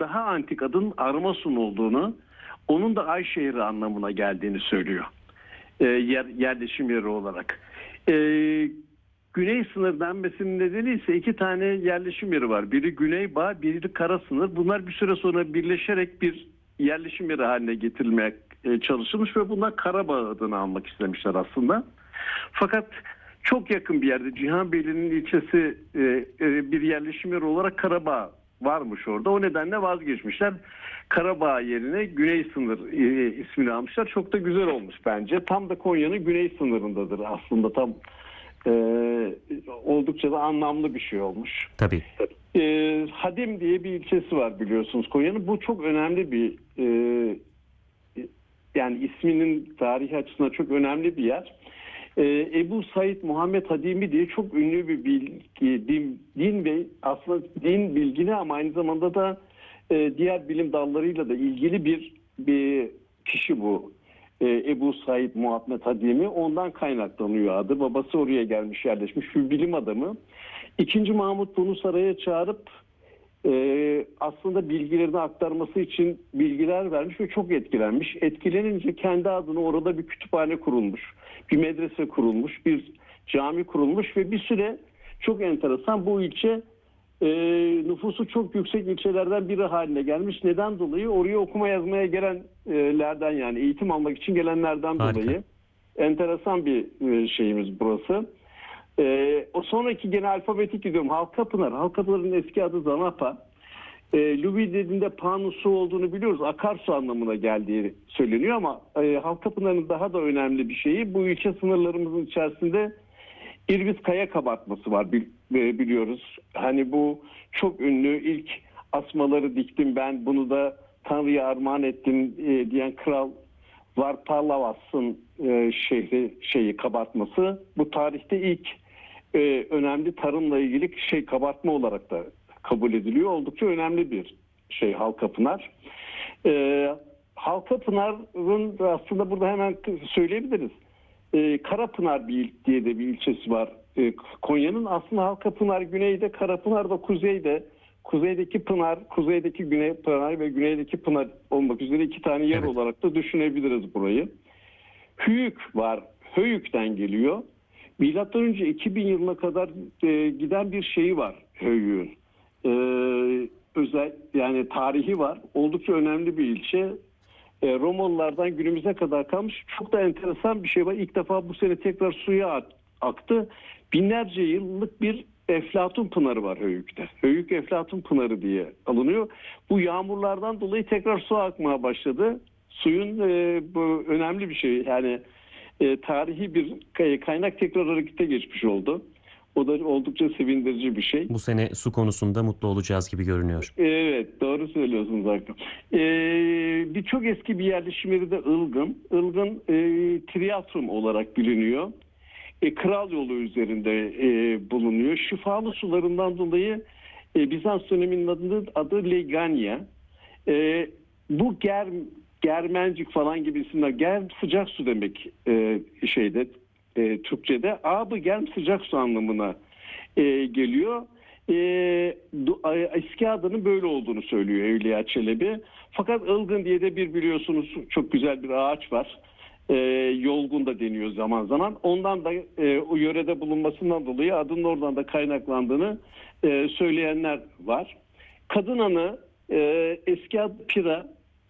daha antik adın Armasun olduğunu, onun da Ay şehri anlamına geldiğini söylüyor. Yerleşim yeri olarak. Güney sınır denmesinin nedeni ise iki tane yerleşim yeri var. Biri Güneybağ, biri de Kara sınır. Bunlar bir süre sonra birleşerek bir yerleşim yeri haline getirilmeye çalışılmış ve bunlar Karabağ adını almak istemişler aslında. Fakat çok yakın bir yerde Cihanbeyli'nin ilçesi bir yerleşim yeri olarak Karabağ varmış orada. O nedenle vazgeçmişler. Karabağ yerine Güney sınır ismini almışlar. Çok da güzel olmuş bence. Tam da Konya'nın güney sınırındadır aslında. Tam oldukça da anlamlı bir şey olmuş. Tabii. Hadim diye bir ilçesi var biliyorsunuz Konya'nın. Bu çok önemli bir yani isminin tarihi açısından çok önemli bir yer. Ebu Said Muhammed Hadimi diye çok ünlü bir din ve aslında din bilgini ama aynı zamanda da diğer bilim dallarıyla da ilgili bir kişi bu. Ebu Said Muhammed Hadimi, ondan kaynaklanıyor adı. Babası oraya gelmiş, yerleşmiş bir bilim adamı. İkinci Mahmut bunu saraya çağırıp aslında bilgilerini aktarması için bilgiler vermiş ve çok etkilenmiş. Etkilenince kendi adına orada bir kütüphane kurulmuş, bir medrese kurulmuş, bir cami kurulmuş ve bir süre çok enteresan bu ilçe nüfusu çok yüksek ilçelerden biri haline gelmiş. Neden dolayı? Oraya okuma yazmaya gelenlerden, yani eğitim almak için gelenlerden dolayı. Enteresan bir şeyimiz burası. O sonraki gene alfabetik gidiyorum. Halkapınar. Halkapınar'ın eski adı Zanapa. Louis dediğinde Pa'nın su olduğunu biliyoruz. Akarsu anlamına geldiği söyleniyor ama Halkapınar'ın daha da önemli bir şeyi, bu ilçe sınırlarımızın içerisinde İrbiz kaya kabartması var biliyoruz. Hani bu çok ünlü, ilk asmaları diktim ben, bunu da Tanrı'ya armağan ettim diyen Kral Varpalavas'ın şeyi kabartması. Bu tarihte ilk önemli tarımla ilgili kabartma olarak da kabul ediliyor. Oldukça önemli bir şey Halkapınar. Halkapınar'ın aslında burada hemen söyleyebiliriz. Karapınar diye de bir ilçesi var Konya'nın. Aslında Halkapınar güneyde, Karapınar da kuzeyde. Kuzeydeki Pınar, kuzeydeki Güney Pınar ve güneydeki Pınar olmak üzere iki tane yer olarak da düşünebiliriz burayı. Höyük var. Höyük'ten geliyor. Milattan önce 2000 yılına kadar giden bir şeyi var Höyük'ün. Özel, yani tarihi var. Oldukça önemli bir ilçe. Romalılardan günümüze kadar kalmış. Çok da enteresan bir şey var. İlk defa bu sene tekrar suya aktı. Binlerce yıllık bir Eflatun Pınarı var Höyük'te. Höyük Eflatun Pınarı diye alınıyor. Bu yağmurlardan dolayı tekrar su akmaya başladı. Suyun bu önemli bir şey. Yani tarihi bir kaynak tekrar harekete geçmiş oldu. O da oldukça sevindirici bir şey. Bu sene su konusunda mutlu olacağız gibi görünüyor. Evet, doğru söylüyorsunuz Hakan. Çok eski bir yerleşim yeri de Ilgın. Ilgın Triatum olarak biliniyor. Kral yolu üzerinde bulunuyor. Şifalı sularından dolayı Bizans döneminin adı Legania. Bu Germencik falan gibi isimler. Sıcak su demek Türkçe'de. Abı germ sıcak su anlamına geliyor. Eski adının böyle olduğunu söylüyor Evliya Çelebi. Fakat Ilgın diye de biliyorsunuz çok güzel bir ağaç var. Yolgun da deniyor zaman zaman. Ondan da o yörede bulunmasından dolayı adının oradan da kaynaklandığını söyleyenler var. Kadınanı eski adı Pira.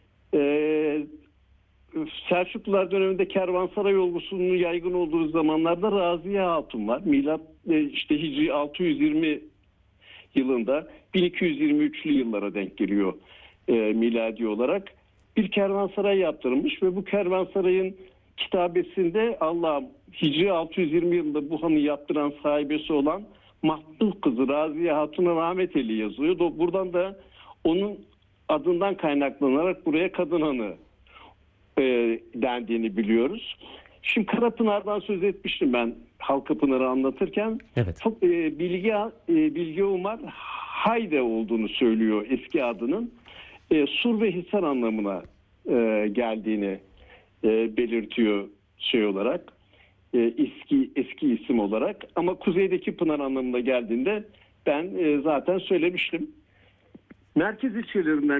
Selçuklular döneminde kervansaray olgusunun yaygın olduğu zamanlarda Raziye Hatun var. Milat Hicri 620 yılında 1223'lü yıllara denk geliyor miladi olarak. Bir kervansaray yaptırılmış ve bu kervansarayın kitabesinde Hicri 620 yılında bu hanı yaptıran sahibesi olan Mahtuh kızı Raziye Hatun'a rahmet eli yazıyor. Buradan da onun adından kaynaklanarak buraya Kadın Hanı dendiğini biliyoruz. Şimdi Karapınar'dan söz etmiştim ben Halkapınar'ı anlatırken. Evet. Bilge Umar Hayde olduğunu söylüyor eski adının. Sur ve Hisar anlamına geldiğini belirtiyor olarak. Eski isim olarak. Ama kuzeydeki Pınar anlamına geldiğinde ben zaten söylemiştim. Merkez ilçelerinden